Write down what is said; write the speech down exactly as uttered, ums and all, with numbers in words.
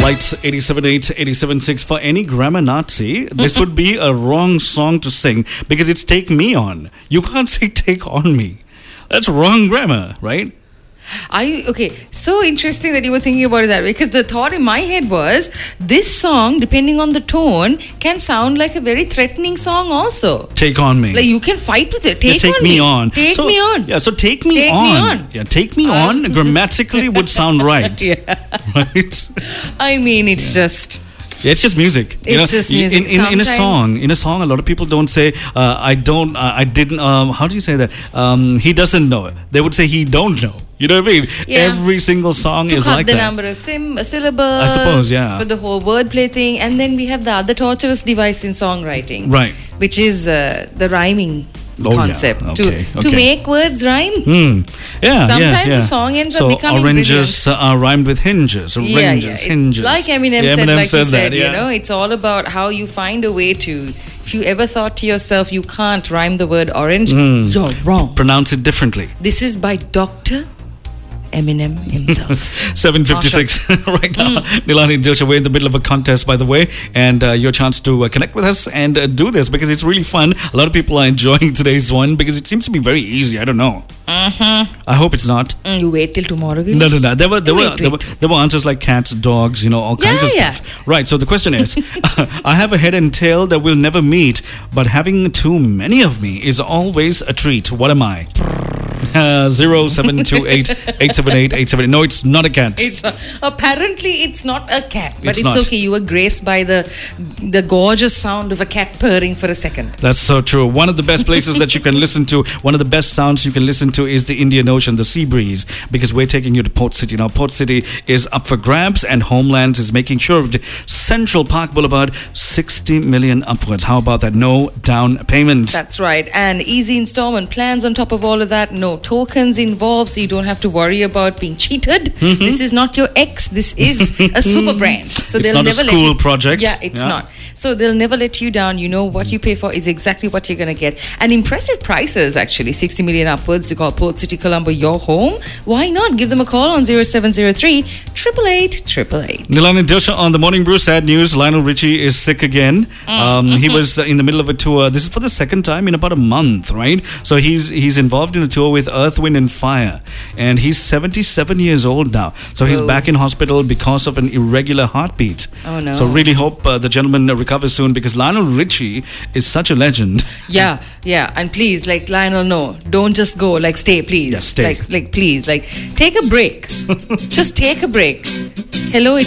Lights eighty-seven point eight, eighty-seven point six. For any grammar Nazi, this would be a wrong song to sing because it's Take Me On. You can't say Take On Me. That's wrong grammar, right? I okay, so interesting that you were thinking about it that way, because the thought in my head was this song, depending on the tone, can sound like a very threatening song also. Take On Me. Like you can fight with it. Take, yeah, take on me, me on. Take so, me on. Yeah, so take me, take on. me on. Yeah, take me uh, on grammatically would sound right. Yeah. Right? I mean, it's yeah. just. Yeah, it's just music. It's you know, just music. In, in, in a song, in a song, a lot of people don't say, uh, I don't, uh, I didn't, um, how do you say that? Um, he doesn't know it. They would say he don't know. You know what I mean? Yeah. Every single song to is cut like the that. number of sim- syllables. I suppose, yeah. For the whole wordplay thing. And then we have the other torturous device in songwriting. Right. Which is uh, the rhyming. Oh, concept yeah. okay, to okay. to make words rhyme. Mm. Yeah, sometimes yeah, yeah. the song ends so up becoming oranges brilliant. are rhymed with hinges, Yeah, ranges, yeah. hinges. Like Eminem yeah, said, Eminem like said you said, that, yeah. you know, it's all about how you find a way to. If you ever thought to yourself you can't rhyme the word orange, mm. you're wrong. Pronounce it differently. This is by Doctor Eminem himself. seven fifty-six right now. Mm. Nilani and Joshua, we're in the middle of a contest, by the way, and uh, your chance to uh, connect with us and uh, do this because it's really fun. A lot of people are enjoying today's one because it seems to be very easy. I don't know. Mm-hmm. I hope it's not. Mm, you wait till tomorrow. Will no, no, no. There were there wait, were, wait. there were there were answers like cats, dogs, you know, all kinds yeah, of yeah. stuff. Right. So the question is, I have a head and tail that will never meet, but having too many of me is always a treat. What am I? Uh, zero seven two eight eight seven eight eight seven eight. No, it's not a cat. It's not, apparently it's not a cat, but it's, it's, not. okay. You were graced by the the gorgeous sound of a cat purring for a second. That's so true. One of the best places that you can listen to, one of the best sounds you can listen to is the Indian Ocean, the sea breeze, because we're taking you to Port City. Now, Port City is up for grabs, and Homelands is making sure of the Central Park Boulevard, sixty million upwards. How about that? No down payment. That's right. And easy installment plans on top of all of that. No tokens involved, so you don't have to worry about being cheated. Mm-hmm. This is not your ex. This is a super brand. So it's they'll not never a school let you, project. Yeah, it's yeah. not. So they'll never let you down. You know what you pay for is exactly what you're going to get. And impressive prices, actually. sixty million upwards to call Port City Colombo your home. Why not? Give them a call on zero seven zero three, eight eight eight, eight eight eight. Nilan and Joshua on the Morning Brew. Sad news. Lionel Richie is sick again. Mm. Um, he was in the middle of a tour. This is for the second time in about a month, right? So he's he's involved in a tour with Earth, Wind and Fire. And he's seventy-seven years old now. So he's oh. back in hospital because of an irregular heartbeat. Oh, no. So really hope uh, the gentleman recovers soon because Lionel Richie is such a legend. Yeah, yeah. And please, like, Lionel, no. Don't just go. Like, stay, please. Yeah, stay. Like, like please. Like, take a break. Just take a break. Hello,